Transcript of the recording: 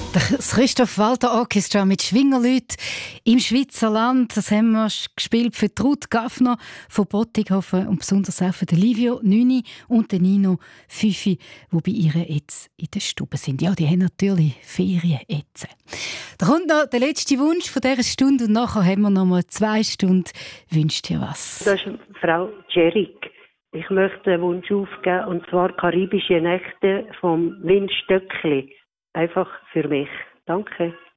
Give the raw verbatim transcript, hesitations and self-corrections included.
Das Christoph Walter Orchestra mit Schwingerleuten im Schweizer Land. Das haben wir gespielt für Ruth Gaffner von Bottighofen und besonders auch für Livio neun und den Nino fünf, die bei ihr jetzt in der Stube sind. Ja, die haben natürlich Ferien jetzt. Da kommt noch der letzte Wunsch von dieser Stunde und nachher haben wir noch mal zwei Stunden. Wünscht ihr was? Das ist Frau Jerik. Ich möchte einen Wunsch aufgeben, und zwar «Karibische Nächte» vom Win Stöckli. Einfach für mich. Danke.